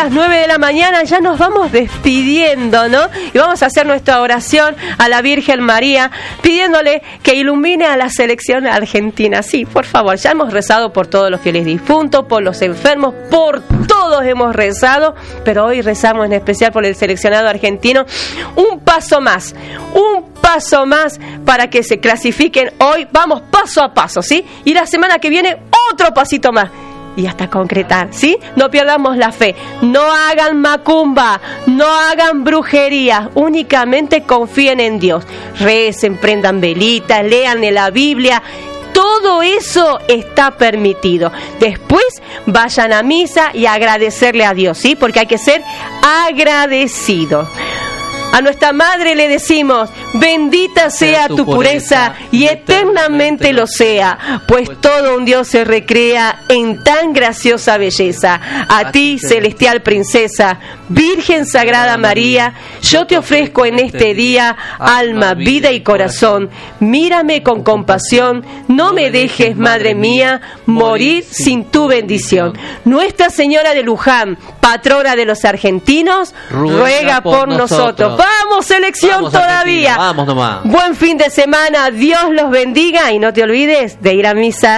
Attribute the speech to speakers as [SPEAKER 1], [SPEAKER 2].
[SPEAKER 1] las 9 de la mañana, ya nos vamos despidiendo, ¿no? Y vamos a hacer nuestra oración a la Virgen María, pidiéndole que ilumine a la selección argentina. Sí, por favor, ya hemos rezado por todos los fieles difuntos, por los enfermos, por todos hemos rezado, pero hoy rezamos en especial por el seleccionado argentino. Un paso más para que se clasifiquen hoy. Vamos paso a paso, ¿sí? Y la semana que viene otro pasito más. Y hasta concretar, ¿sí? No perdamos la fe. No hagan macumba, no hagan brujería. Únicamente confíen en Dios. Recen, prendan velitas, lean en la Biblia. Todo eso está permitido. Después vayan a misa y agradecerle a Dios, ¿sí? Porque hay que ser agradecidos. A nuestra Madre le decimos: bendita sea tu pureza y eternamente lo sea, pues todo un Dios se recrea en tan graciosa belleza. A ti, celestial princesa, Virgen Sagrada María, yo te ofrezco en este día alma, vida y corazón. Mírame con compasión, no me dejes, Madre mía, morir sin tu bendición. Nuestra Señora de Luján, patrona de los argentinos, ruega por nosotros. ¡Vamos, selección! Vamos, todavía!
[SPEAKER 2] Vamos nomás.
[SPEAKER 1] Buen fin de semana, Dios los bendiga y no te olvides de ir a misa.